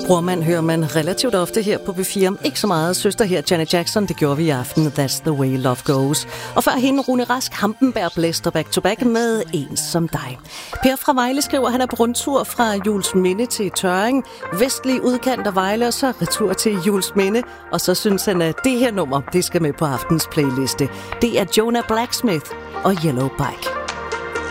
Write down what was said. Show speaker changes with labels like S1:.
S1: Brormand hører man relativt ofte her på B4. Ikke så meget søster her, Janet Jackson. Det gjorde vi i aften. That's the way love goes. Og før hende Rune Rask Hampenberg blæster back to back med En som dig. Per fra Vejle skriver, han er på rundtur fra Juelsminde til Tørring. Vestlig udkant af Vejle, og så retur til Juelsminde. Og så synes han, at det her nummer, det skal med på aftens playliste. Det er Jonah Blacksmith og Yellow Bike.